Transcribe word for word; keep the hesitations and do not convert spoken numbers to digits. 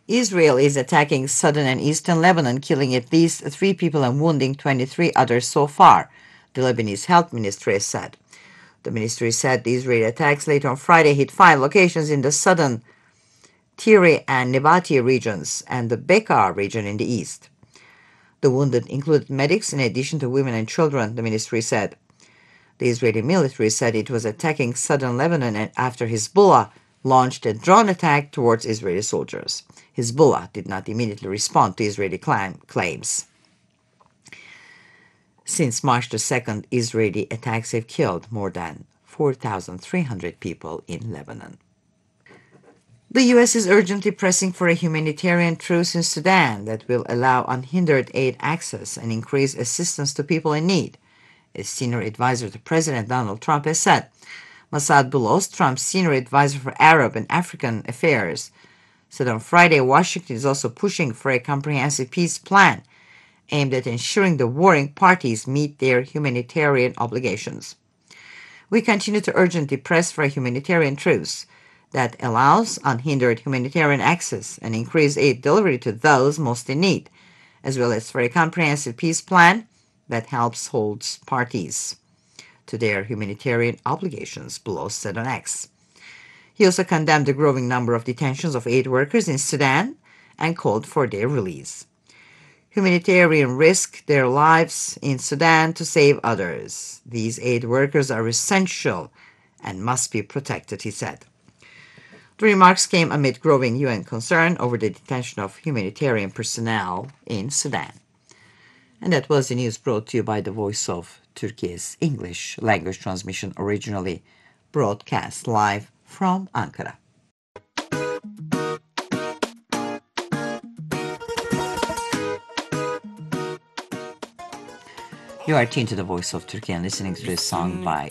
Israel is attacking southern and eastern Lebanon, killing at least three people and wounding twenty-three others so far, the Lebanese health ministry said. The ministry said the Israeli attacks late on Friday hit five locations in the southern Tiri and Nebati regions and the Bekaa region in the east. The wounded included medics in addition to women and children, the ministry said. The Israeli military said it was attacking southern Lebanon after Hezbollah launched a drone attack towards Israeli soldiers. Hezbollah did not immediately respond to Israeli claims. Since March the second, Israeli attacks have killed more than four thousand three hundred people in Lebanon. The U S is urgently pressing for a humanitarian truce in Sudan that will allow unhindered aid access and increase assistance to people in need, a senior advisor to President Donald Trump has said. Massad Boulos, Trump's senior advisor for Arab and African affairs, said on Friday Washington is also pushing for a comprehensive peace plan aimed at ensuring the warring parties meet their humanitarian obligations. We continue to urgently press for a humanitarian truce that allows unhindered humanitarian access and increased aid delivery to those most in need, as well as for a comprehensive peace plan that helps hold parties to their humanitarian obligations, Boulos said on X. He also condemned the growing number of detentions of aid workers in Sudan and called for their release. Humanitarian risk their lives in Sudan to save others. These aid workers are essential and must be protected, he said. The remarks came amid growing U N concern over the detention of humanitarian personnel in Sudan. And that was the news brought to you by the Voice of Turkey's English language transmission, originally broadcast live from Ankara. You are tuned to the Voice of Turkey and listening to this song by